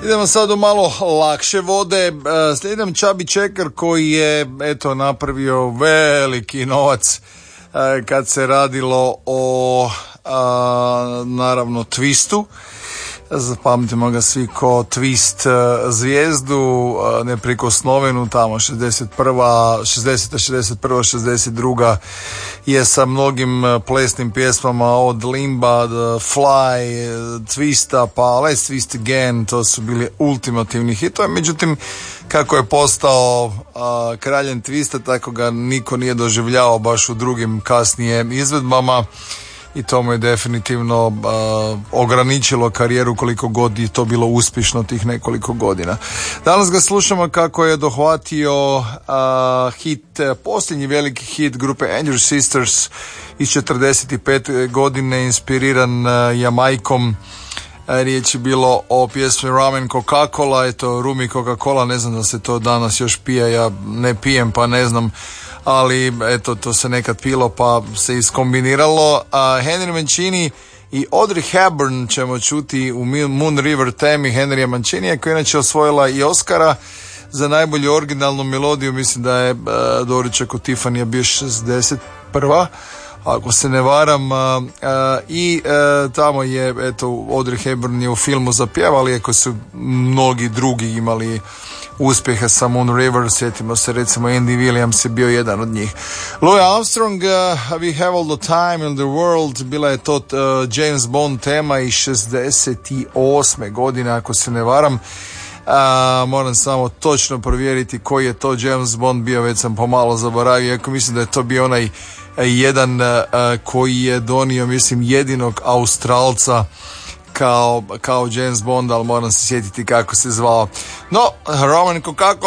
Idemo sad u malo lakše vode. Slijedom Chubby Checker koji je napravio veliki novac kad se radilo o naravno Twistu. Zapamtimo ga svi ko Twist zvijezdu, neprikosnovenu, tamo 60. 61. 62. je sa mnogim plesnim pjesmama od Limba, Fly, Twista, pa Let's Twist Again, to su bili ultimativni hitovi. Međutim, kako je postao kraljem Twista, tako ga niko nije doživljavao baš u drugim kasnije izvedbama. I to mu je definitivno ograničilo karijeru koliko god je to bilo uspješno tih nekoliko godina. Danas ga slušamo kako je dohvatio hit, posljednji veliki hit grupe Andrew Sisters iz 45. godine, inspiriran Jamajkom. Riječ je bilo o pjesmi Rum and Coca-Cola, eto Rum i Coca-Cola, ne znam da se to danas još pije, ja ne pijem pa ne znam, ali eto to se nekad pilo pa se iskombiniralo. Henry Mancini i Audrey Hepburn ćemo čuti u Moon River temi Henrya Mancinija, koja je inače osvojila i Oscara za najbolju originalnu melodiju. Mislim da je doručak od Tiffanyja bio 61. ako se ne varam, i tamo je Audrey Hepburn je u filmu zapjevali, ako su mnogi drugi imali uspjeha sa Moon River, sjetimo se recimo Andy Williams je bio jedan od njih. Louis Armstrong, We Have All The Time In The World, bila je to James Bond tema iz 68. godine ako se ne varam. Moram samo točno provjeriti koji je to James Bond bio, već sam pomalo zaboravio, iako mislim da je to bio onaj jedan koji je donio, mislim, jedinog Australca kao James Bond, ali moram se sjetiti kako se zvao. No, Roman Coca-Cola